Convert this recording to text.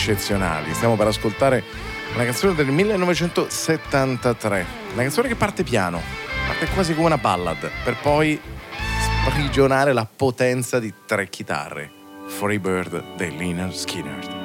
eccezionali. Stiamo per ascoltare una canzone del 1973, una canzone che parte piano, parte quasi come una ballad, per poi sprigionare la potenza di 3 chitarre. Free Bird dei Lynyrd Skynyrd.